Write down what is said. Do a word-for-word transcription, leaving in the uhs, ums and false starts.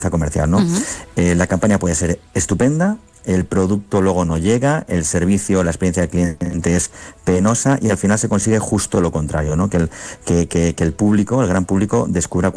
comercial, ¿no? Uh-huh. Eh, la campaña puede ser estupenda, el producto luego no llega, el servicio, la experiencia del cliente es penosa y al final se consigue justo lo contrario, ¿no? Que el, que, que, que el público, el gran público, descubra